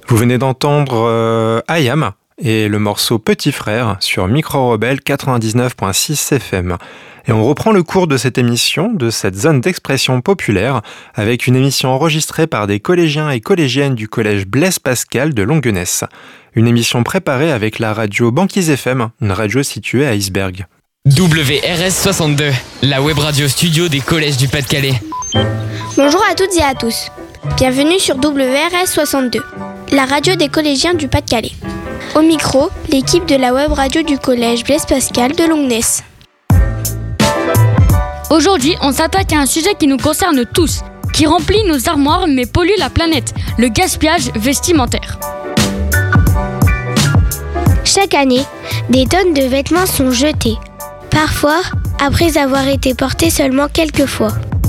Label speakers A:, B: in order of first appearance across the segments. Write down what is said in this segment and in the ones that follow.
A: Vous venez d'entendre Ayam et le morceau Petit Frère sur Micro Rebelle 99.6 FM. Et on reprend le cours de cette émission, de cette zone d'expression populaire, avec une émission enregistrée par des collégiens et collégiennes du collège Blaise Pascal de Longuenesse. Une émission préparée avec la radio Banquise FM, une radio située à Iceberg.
B: WRS 62, la web radio studio des collèges du Pas-de-Calais.
C: Bonjour à toutes et à tous. Bienvenue sur WRS 62, la radio des collégiens du Pas-de-Calais. Au micro, l'équipe de la web radio du collège Blaise Pascal de Longuenesse.
D: Aujourd'hui, on s'attaque à un sujet qui nous concerne tous, qui remplit nos armoires mais pollue la planète, le gaspillage vestimentaire.
C: Chaque année, des tonnes de vêtements sont jetés, parfois après avoir été portés seulement quelques fois.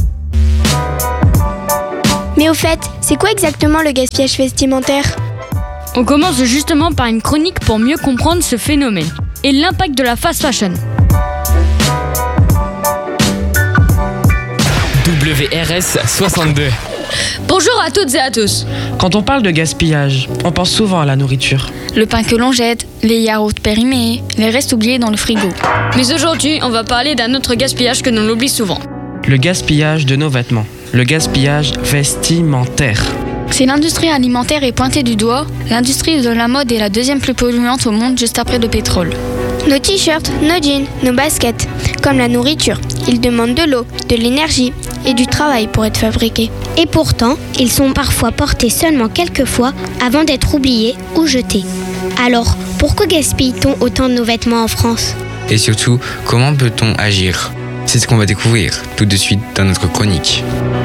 C: Mais au fait, c'est quoi exactement le gaspillage vestimentaire ?
D: On commence justement par une chronique pour mieux comprendre ce phénomène et l'impact de la fast fashion.
B: WRS 62.
D: Bonjour à toutes et à tous.
E: Quand on parle de gaspillage, on pense souvent à la nourriture.
D: Le pain que l'on jette, les yaourts périmés, les restes oubliés dans le frigo. Mais aujourd'hui, on va parler d'un autre gaspillage que l'on oublie souvent.
E: Le gaspillage de nos vêtements. Le gaspillage vestimentaire.
D: Si l'industrie alimentaire est pointée du doigt, l'industrie de la mode est la deuxième plus polluante au monde juste après le pétrole.
C: Nos t-shirts, nos jeans, nos baskets, comme la nourriture, ils demandent de l'eau, de l'énergie et du travail pour être fabriqués.
F: Et pourtant, ils sont parfois portés seulement quelques fois avant d'être oubliés ou jetés. Alors, pourquoi gaspille-t-on autant de nos vêtements en France ?
G: Et surtout, comment peut-on agir ? C'est ce qu'on va découvrir tout de suite dans notre chronique.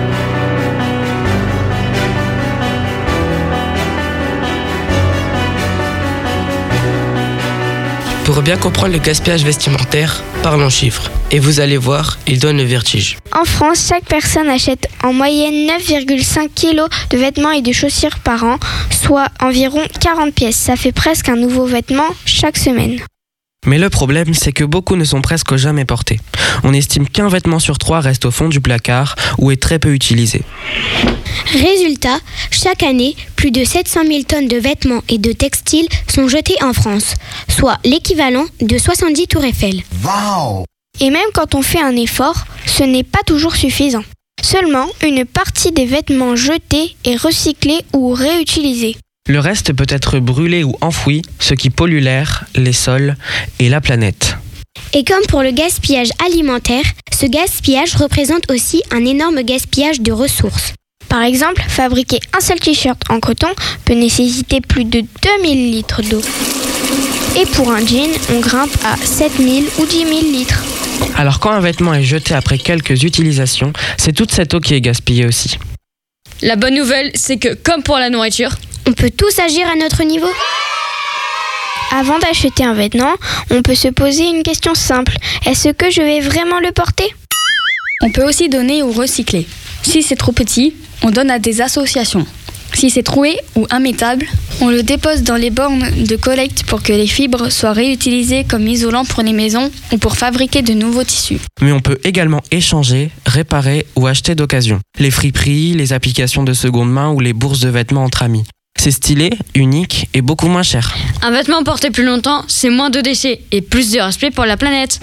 H: Pour bien comprendre le gaspillage vestimentaire, parlons chiffres. Et vous allez voir, il donne le vertige.
C: En France, chaque personne achète en moyenne 9,5 kg de vêtements et de chaussures par an, soit environ 40 pièces. Ça fait presque un nouveau vêtement chaque semaine.
E: Mais le problème, c'est que beaucoup ne sont presque jamais portés. On estime qu'un vêtement sur 3 reste au fond du placard ou est très peu utilisé.
F: Résultat, chaque année, plus de 700 000 tonnes de vêtements et de textiles sont jetés en France, soit l'équivalent de 70 tours Eiffel.
C: Wow ! Et même quand on fait un effort, ce n'est pas toujours suffisant. Seulement, une partie des vêtements jetés est recyclée ou réutilisée.
E: Le reste peut être brûlé ou enfoui, ce qui pollue l'air, les sols et la planète.
F: Et comme pour le gaspillage alimentaire, ce gaspillage représente aussi un énorme gaspillage de ressources.
C: Par exemple, fabriquer un seul t-shirt en coton peut nécessiter plus de 2000 litres d'eau. Et pour un jean, on grimpe à 7000 ou 10 000 litres.
E: Alors quand un vêtement est jeté après quelques utilisations, c'est toute cette eau qui est gaspillée aussi.
D: La bonne nouvelle, c'est que comme pour la nourriture,
F: on peut tous agir à notre niveau.
C: Avant d'acheter un vêtement, on peut se poser une question simple. Est-ce que je vais vraiment le porter ?
D: On peut aussi donner ou recycler. Si c'est trop petit, on donne à des associations. Si c'est troué ou immétable, on le dépose dans les bornes de collecte pour que les fibres soient réutilisées comme isolant pour les maisons ou pour fabriquer de nouveaux tissus.
E: Mais on peut également échanger, réparer ou acheter d'occasion. Les friperies, les applications de seconde main ou les bourses de vêtements entre amis. C'est stylé, unique et beaucoup moins cher.
D: Un vêtement porté plus longtemps, c'est moins de déchets et plus de respect pour la planète.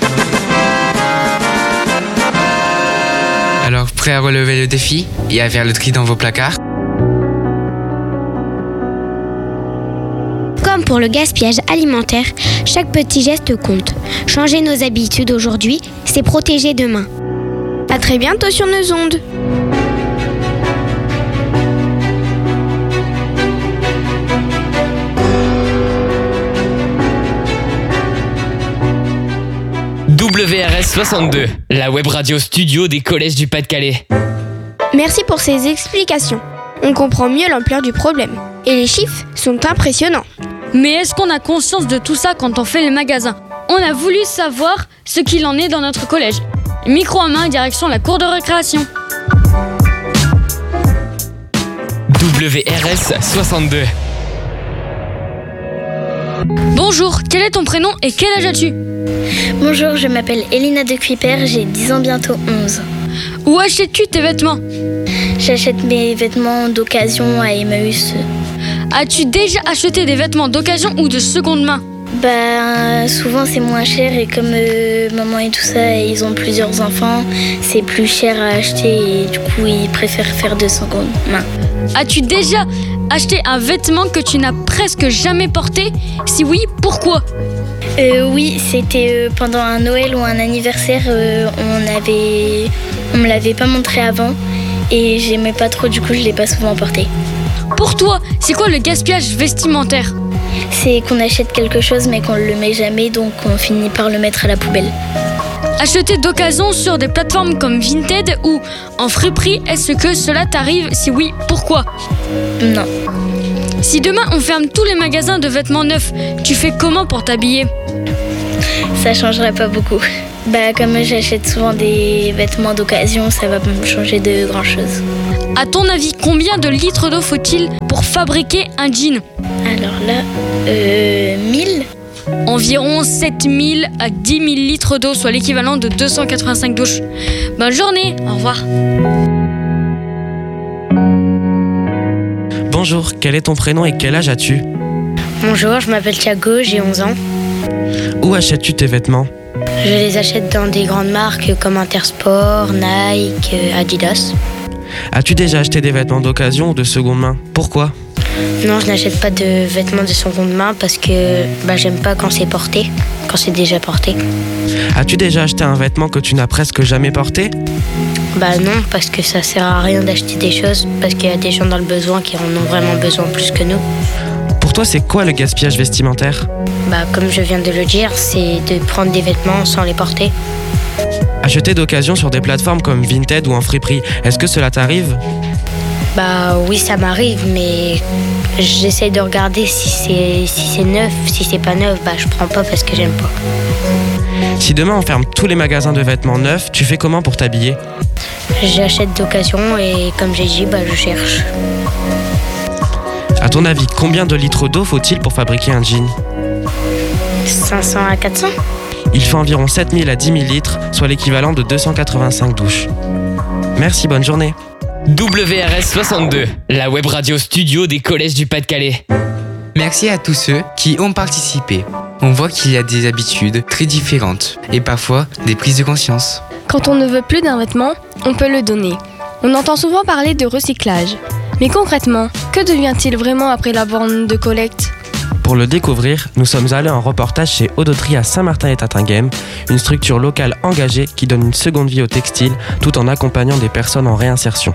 G: Alors, prêt à relever le défi et à faire le tri dans vos placards ?
F: Comme pour le gaspillage alimentaire, chaque petit geste compte. Changer nos habitudes aujourd'hui, c'est protéger demain.
C: À très bientôt sur nos ondes.
B: WRS 62, la web radio studio des collèges du Pas-de-Calais.
C: Merci pour ces explications. On comprend mieux l'ampleur du problème. Et les chiffres sont impressionnants.
D: Mais est-ce qu'on a conscience de tout ça quand on fait les magasins ? On a voulu savoir ce qu'il en est dans notre collège. Micro en main, direction la cour de récréation.
B: WRS 62.
D: Bonjour, quel est ton prénom et quel âge as-tu ?
I: Bonjour, je m'appelle Elina de Kuiper, j'ai 10 ans, bientôt 11.
D: Où achètes-tu tes vêtements ?
I: J'achète mes vêtements d'occasion à Emmaüs.
D: As-tu déjà acheté des vêtements d'occasion ou de seconde main ?
I: Souvent c'est moins cher et comme maman et tout ça, ils ont plusieurs enfants, c'est plus cher à acheter et du coup ils préfèrent faire de seconde main.
D: As-tu déjà acheté un vêtement que tu n'as presque jamais porté ? Si oui, pourquoi ?
I: Oui, c'était pendant un Noël ou un anniversaire, on me l'avait pas montré avant et j'aimais pas trop, du coup je l'ai pas souvent porté.
D: Pour toi, c'est quoi le gaspillage vestimentaire ?
I: C'est qu'on achète quelque chose mais qu'on le met jamais, donc on finit par le mettre à la poubelle.
D: Acheter d'occasion sur des plateformes comme Vinted ou en friperie, est-ce que cela t'arrive ? Si oui, pourquoi ?
I: Non.
D: Si demain on ferme tous les magasins de vêtements neufs, tu fais comment pour t'habiller ?
I: Ça changerait pas beaucoup. Comme j'achète souvent des vêtements d'occasion, ça va me changer de grand chose.
D: À ton avis, combien de litres d'eau faut-il pour fabriquer un jean ?
I: Alors là, 1000 ?
D: Environ 7000 à 10 000 litres d'eau, soit l'équivalent de 285 douches. Bonne journée, au revoir.
E: Bonjour, quel est ton prénom et quel âge as-tu ?
J: Bonjour, je m'appelle Thiago, j'ai 11 ans.
E: Où achètes-tu tes vêtements ?
J: Je les achète dans des grandes marques comme Intersport, Nike, Adidas.
E: As-tu déjà acheté des vêtements d'occasion ou de seconde main ? Pourquoi ?
J: Non, je n'achète pas de vêtements de seconde main parce que j'aime pas quand c'est porté, quand c'est déjà porté.
E: As-tu déjà acheté un vêtement que tu n'as presque jamais porté ?
J: Non, parce que ça sert à rien d'acheter des choses, parce qu'il y a des gens dans le besoin qui en ont vraiment besoin plus que nous.
E: Pour toi, c'est quoi le gaspillage vestimentaire ?
J: Comme je viens de le dire, c'est de prendre des vêtements sans les porter.
E: Acheter d'occasion sur des plateformes comme Vinted ou en friperie, est-ce que cela t'arrive ?
J: Oui, ça m'arrive, mais j'essaie de regarder si c'est neuf. Si c'est pas neuf, je prends pas parce que j'aime pas.
E: Si demain on ferme tous les magasins de vêtements neufs, tu fais comment pour t'habiller ?
J: J'achète d'occasion et comme j'ai dit, je cherche.
E: À ton avis, combien de litres d'eau faut-il pour fabriquer un jean ?
J: 500 à 400 ?
E: Il faut environ 7000 à 10 000 litres, soit l'équivalent de 285 douches. Merci, bonne journée.
B: WRS 62, la web radio studio des collèges du Pas-de-Calais.
G: Merci à tous ceux qui ont participé. On voit qu'il y a des habitudes très différentes et parfois des prises de conscience.
K: Quand on ne veut plus d'un vêtement, on peut le donner. On entend souvent parler de recyclage. Mais concrètement, que devient-il vraiment après la borne de collecte ?
E: Pour le découvrir, nous sommes allés en reportage chez Odotri à Saint-Martin-et-Tatinghem, une structure locale engagée qui donne une seconde vie au textile tout en accompagnant des personnes en réinsertion.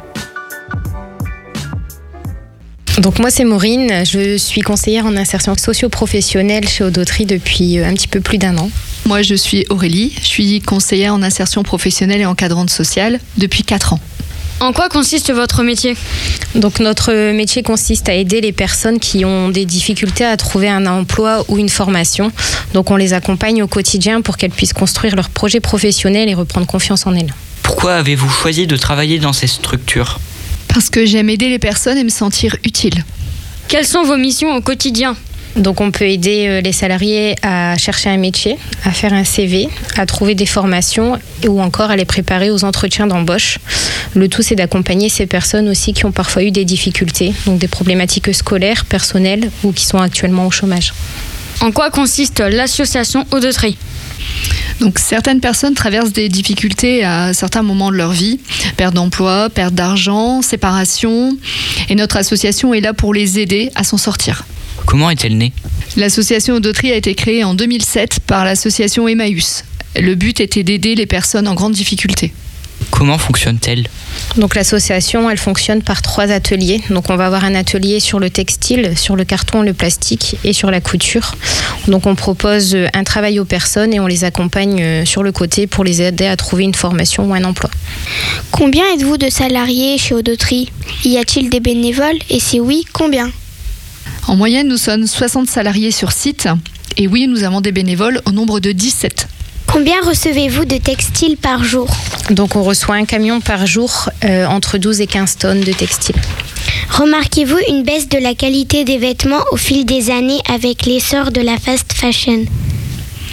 L: Donc moi c'est Maureen, je suis conseillère en insertion socio-professionnelle chez Odotri depuis un petit peu plus d'1 an.
M: Moi je suis Aurélie, je suis conseillère en insertion professionnelle et encadrante sociale depuis 4 ans.
D: En quoi consiste votre métier ?
L: Donc notre métier consiste à aider les personnes qui ont des difficultés à trouver un emploi ou une formation. Donc on les accompagne au quotidien pour qu'elles puissent construire leur projet professionnel et reprendre confiance en elles.
N: Pourquoi avez-vous choisi de travailler dans ces structures ?
M: Parce que j'aime aider les personnes et me sentir utile.
D: Quelles sont vos missions au quotidien ?
L: Donc on peut aider les salariés à chercher un métier, à faire un CV, à trouver des formations ou encore à les préparer aux entretiens d'embauche. Le tout, c'est d'accompagner ces personnes aussi qui ont parfois eu des difficultés, donc des problématiques scolaires, personnelles ou qui sont actuellement au chômage.
D: En quoi consiste l'association Odotri ?
M: Donc certaines personnes traversent des difficultés à certains moments de leur vie, perte d'emploi, perte d'argent, séparation, et notre association est là pour les aider à s'en sortir.
N: Comment est-elle née ?
M: L'association Odotri a été créée en 2007 par l'association Emmaüs. Le but était d'aider les personnes en grande difficulté.
N: Comment fonctionne-t-elle ?
L: Donc l'association, elle fonctionne par 3 ateliers. Donc on va avoir un atelier sur le textile, sur le carton, le plastique et sur la couture. Donc on propose un travail aux personnes et on les accompagne sur le côté pour les aider à trouver une formation ou un emploi.
C: Combien êtes-vous de salariés chez Odotri ? Y a-t-il des bénévoles ? Et si oui, combien ?
M: En moyenne, nous sommes 60 salariés sur site. Et oui, nous avons des bénévoles au nombre de 17.
F: Combien recevez-vous de textiles par jour ?
L: Donc on reçoit un camion par jour, entre 12 et 15 tonnes de textiles.
F: Remarquez-vous une baisse de la qualité des vêtements au fil des années avec l'essor de la fast fashion ?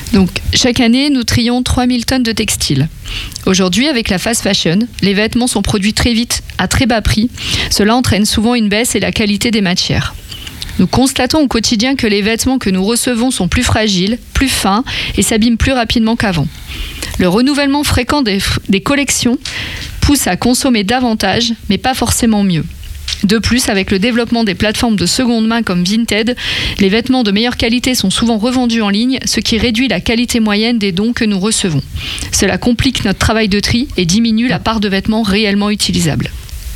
M: Donc, chaque année, nous trions 3000 tonnes de textiles. Aujourd'hui, avec la fast fashion, les vêtements sont produits très vite, à très bas prix. Cela entraîne souvent une baisse et la qualité des matières. Nous constatons au quotidien que les vêtements que nous recevons sont plus fragiles, plus fins et s'abîment plus rapidement qu'avant. Le renouvellement fréquent des collections pousse à consommer davantage, mais pas forcément mieux. De plus, avec le développement des plateformes de seconde main comme Vinted, les vêtements de meilleure qualité sont souvent revendus en ligne, ce qui réduit la qualité moyenne des dons que nous recevons. Cela complique notre travail de tri et diminue la part de vêtements réellement utilisables.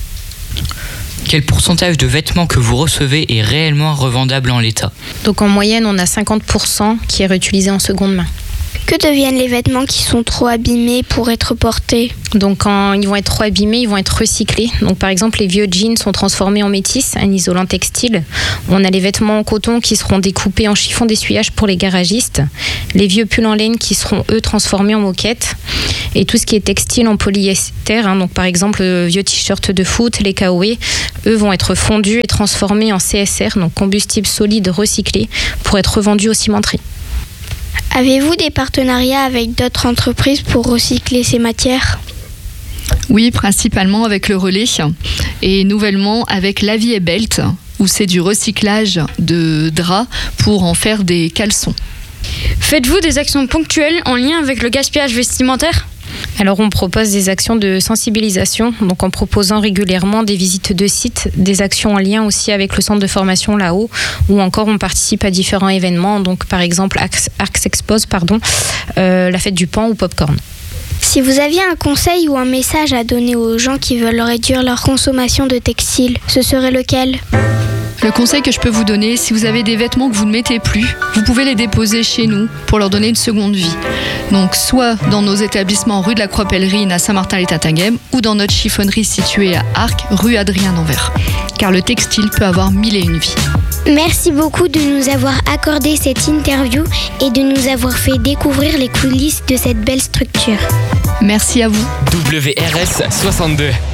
N: Quel pourcentage de vêtements que vous recevez est réellement revendable en l'état ?
L: Donc en moyenne, on a 50% qui est réutilisé en seconde main.
C: Que deviennent les vêtements qui sont trop abîmés pour être portés ?
L: Donc quand ils vont être trop abîmés, ils vont être recyclés. Donc par exemple, les vieux jeans sont transformés en métis, un isolant textile. On a les vêtements en coton qui seront découpés en chiffon d'essuyage pour les garagistes. Les vieux pulls en laine qui seront, eux, transformés en moquettes. Et tout ce qui est textile en polyester, donc par exemple, le vieux t-shirt de foot, les KOE, eux vont être fondus et transformés en CSR, donc combustible solide recyclé, pour être revendus aux cimenteries.
C: Avez-vous des partenariats avec d'autres entreprises pour recycler ces matières ?
M: Oui, principalement avec le Relais et nouvellement avec La Vie et Belt, où c'est du recyclage de draps pour en faire des caleçons.
D: Faites-vous des actions ponctuelles en lien avec le gaspillage vestimentaire ?
L: Alors on propose des actions de sensibilisation, donc en proposant régulièrement des visites de sites, des actions en lien aussi avec le centre de formation là-haut, ou encore on participe à différents événements, donc par exemple Arcs Expose, la fête du pan ou Popcorn.
C: Si vous aviez un conseil ou un message à donner aux gens qui veulent réduire leur consommation de textiles, ce serait lequel ?
M: Le conseil que je peux vous donner, si vous avez des vêtements que vous ne mettez plus, vous pouvez les déposer chez nous pour leur donner une seconde vie. Donc soit dans nos établissements rue de la Croix-Pèlerine à Saint-Martin-les-Tatinguem ou dans notre chiffonnerie située à Arques, rue Adrien d'Anvers. Car le textile peut avoir 1001 vies.
F: Merci beaucoup de nous avoir accordé cette interview et de nous avoir fait découvrir les coulisses de cette belle structure.
M: Merci à vous.
B: WRS 62.